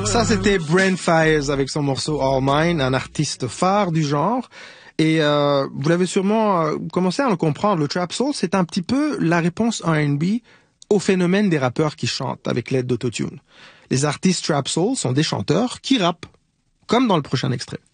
Ça, c'était Brent Faiyaz avec son morceau All Mine, un artiste phare du genre. Et vous l'avez sûrement commencé à le comprendre, le trap soul, c'est un petit peu la réponse R&B au phénomène des rappeurs qui chantent avec l'aide d'autotune. Les artistes trap soul sont des chanteurs qui rappent, comme dans le prochain extrait.